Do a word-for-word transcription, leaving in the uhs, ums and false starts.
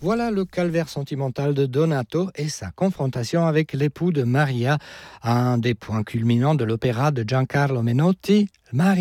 Voilà le calvaire sentimental de Donato et sa confrontation avec l'époux de Maria, un des points culminants de l'opéra de Giancarlo Menotti, Maria.